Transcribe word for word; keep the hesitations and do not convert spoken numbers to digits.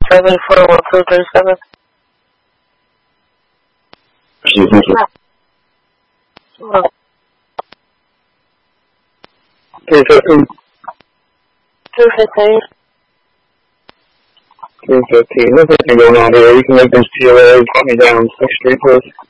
seven four one two three seven. Excuse me, sir. three fifteen. two fifteen. three fifteen. Nothing going on here. You can make this T L A. Call me down sixth Street, please.